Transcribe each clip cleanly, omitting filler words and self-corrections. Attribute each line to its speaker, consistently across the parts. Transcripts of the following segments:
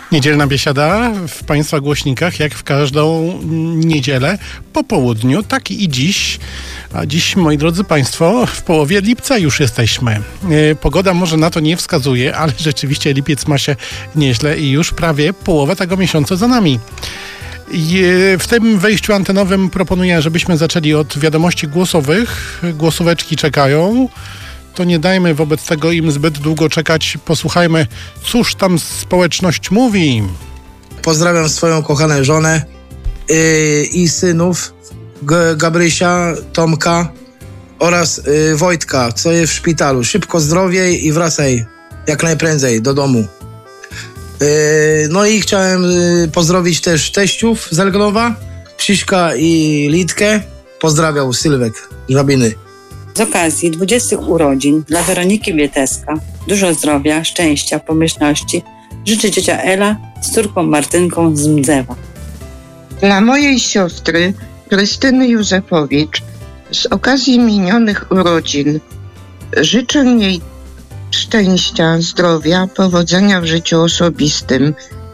Speaker 1: Niedzielna biesiada w Państwa głośnikach, jak w każdą niedzielę po południu, tak i dziś. A dziś, moi drodzy Państwo, w połowie lipca już jesteśmy. Pogoda może na to nie wskazuje, ale rzeczywiście lipiec ma się nieźle i już prawie połowę tego miesiąca za nami. W tym wejściu antenowym proponuję, żebyśmy zaczęli od wiadomości głosowych. Głosóweczki czekają. To nie dajmy wobec tego im zbyt długo czekać. Posłuchajmy, cóż tam społeczność mówi.
Speaker 2: Pozdrawiam swoją kochaną żonę i synów Gabrysia, Tomka oraz Wojtka, co jest w szpitalu. Szybko zdrowiej i wracaj jak najprędzej do domu. No i chciałem pozdrowić też teściów z Elgnowa, Krzyśka i Litkę. Pozdrawiał Sylwek Żabiny.
Speaker 3: Z okazji 20 urodzin dla Weroniki Wieteska dużo zdrowia, szczęścia, pomyślności życzy ciocia Ela z córką Martynką z Mdzewa.
Speaker 4: Dla mojej siostry Krystyny Józefowicz z okazji minionych urodzin życzę jej szczęścia, zdrowia, powodzenia w życiu osobistym,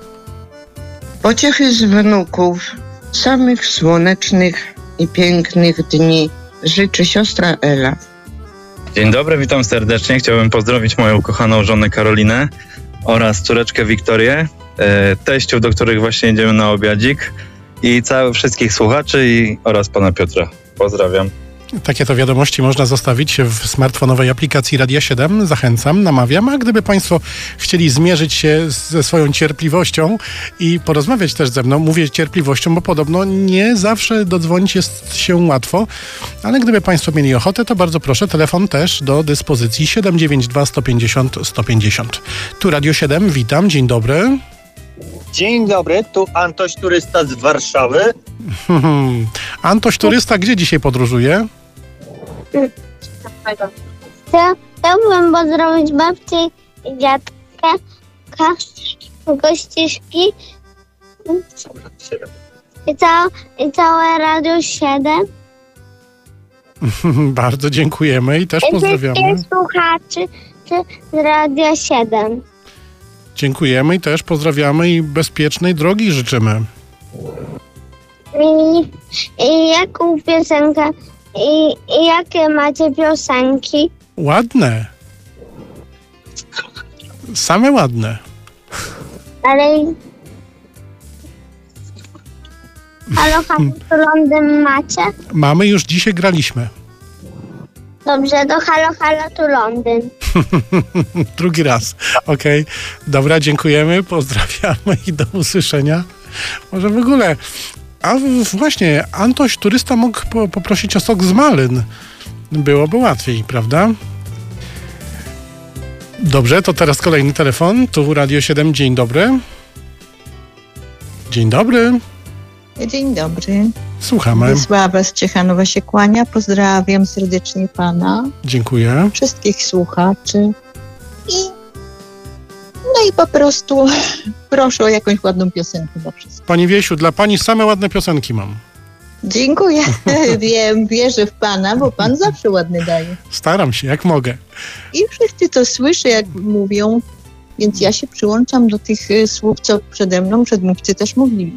Speaker 4: pociechy z wnuków, samych słonecznych i pięknych dni życzy siostra Ela.
Speaker 5: Dzień dobry, witam serdecznie. Chciałbym pozdrowić moją ukochaną żonę Karolinę oraz córeczkę Wiktorię, teściów, do których właśnie jedziemy na obiadzik i wszystkich słuchaczy oraz pana Piotra. Pozdrawiam.
Speaker 1: Takie to wiadomości można zostawić w smartfonowej aplikacji Radia 7. Zachęcam, namawiam. A gdyby Państwo chcieli zmierzyć się ze swoją cierpliwością i porozmawiać też ze mną, mówię cierpliwością, bo podobno nie zawsze dodzwonić jest się łatwo, ale gdyby Państwo mieli ochotę, to bardzo proszę, telefon też do dyspozycji 792 150 150. Tu Radio 7, witam, dzień dobry.
Speaker 6: Dzień dobry, tu Antoś Turysta z Warszawy.
Speaker 1: Antoś Turysta, gdzie dzisiaj podróżuje?
Speaker 7: Chciałbym pozdrowić babcię i dziadka, Kościszki i całe Radio 7.
Speaker 1: Bardzo dziękujemy i też pozdrawiamy.
Speaker 7: I wszystkich słuchaczy z Radia 7.
Speaker 1: Dziękujemy i też pozdrawiamy i bezpiecznej drogi życzymy.
Speaker 7: I jaką piosenkę i jakie macie piosenki?
Speaker 1: Ładne. Same ładne.
Speaker 7: Ale Halo, tu Londyn macie?
Speaker 1: Mamy, już dzisiaj graliśmy.
Speaker 7: Dobrze, to halo, tu Londyn.
Speaker 1: Drugi raz. Okej. Dobra, dziękujemy, pozdrawiamy i do usłyszenia. Może w ogóle... A właśnie, Antoś Turysta mógł poprosić o sok z malin. Byłoby łatwiej, prawda? Dobrze, to teraz kolejny telefon. Tu Radio 7, dzień dobry. Dzień dobry.
Speaker 8: Dzień dobry.
Speaker 1: Słuchamy.
Speaker 8: Wysława z Ciechanowa się kłania. Pozdrawiam serdecznie pana.
Speaker 1: Dziękuję.
Speaker 8: Wszystkich słuchaczy. No i po prostu proszę o jakąś ładną piosenkę dla wszystkich.
Speaker 1: Pani Wiesiu, dla pani same ładne piosenki mam.
Speaker 8: Dziękuję. Wiem, wierzę w pana, bo pan zawsze ładny daje.
Speaker 1: Staram się, jak mogę.
Speaker 8: I wszyscy to słyszę, jak mówią, więc ja się przyłączam do tych słów, co przede mną przedmówcy też mówili.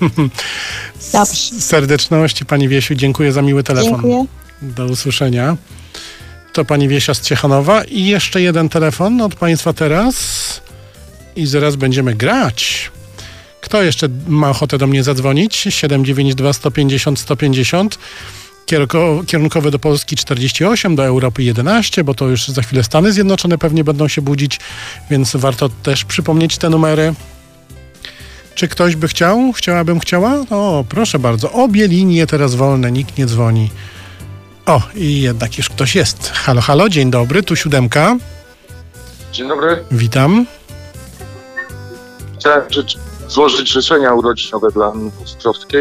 Speaker 1: Serdeczności pani Wiesiu, dziękuję za miły telefon.
Speaker 8: Dziękuję.
Speaker 1: Do usłyszenia. To pani Wiesia z Ciechanowa i jeszcze jeden telefon od państwa teraz i zaraz będziemy grać. Kto jeszcze ma ochotę do mnie zadzwonić? 792 150 150. Kierunkowy do Polski 48, do Europy 11, bo to już za chwilę Stany Zjednoczone pewnie będą się budzić, więc warto też przypomnieć te numery. Czy ktoś by chciał? Chciała? O, proszę bardzo. Obie linie teraz wolne, nikt nie dzwoni. O, i jednak już ktoś jest. Halo, halo, dzień dobry, tu 7.
Speaker 9: Dzień dobry.
Speaker 1: Witam.
Speaker 9: Chciałem złożyć życzenia urodzinowe dla Anny Ostrowskiej.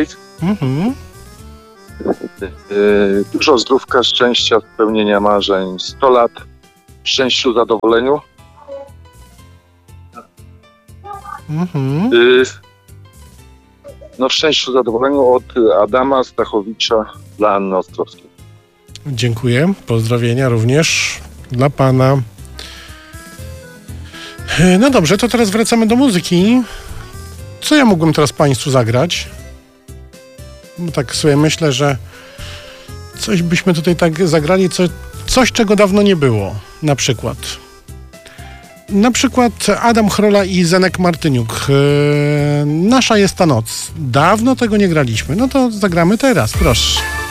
Speaker 9: Dużo zdrówka, szczęścia, spełnienia marzeń, 100 lat w szczęściu, zadowoleniu. W szczęściu, zadowoleniu od Adama Stachowicza dla Anny Ostrowskiej.
Speaker 1: Dziękuję. Pozdrowienia również dla pana. No dobrze, to teraz wracamy do muzyki. Co ja mógłbym teraz Państwu zagrać? No tak sobie myślę, że coś byśmy tutaj tak zagrali, coś czego dawno nie było. Na przykład Adam Chrola i Zenek Martyniuk. Nasza jest ta noc. Dawno tego nie graliśmy. No to zagramy teraz, proszę.